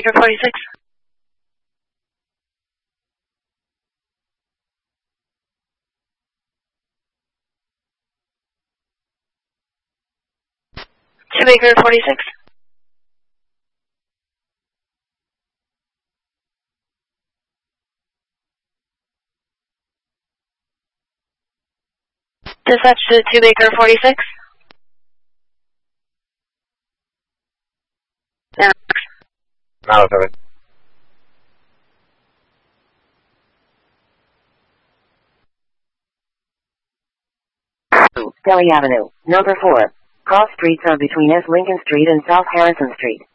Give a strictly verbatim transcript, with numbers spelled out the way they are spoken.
Baker forty-six. Two Baker forty-six. Dispatch to two Baker forty-six. Yeah. Nada, seven. Delhi Avenue, number four. Cross streets are between S. Lincoln Street and South Harrison Street.